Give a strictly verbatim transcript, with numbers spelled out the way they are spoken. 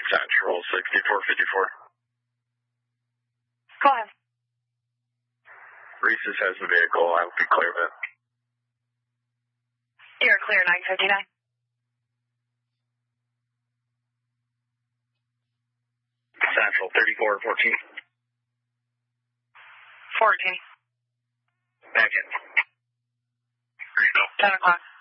Central sixty-four fifty-four. Go ahead. Reese's has the vehicle. I will be clear of it. You're clear, nine fifty-nine. Central thirty-four fourteen. fourteen. Back in. ten o'clock.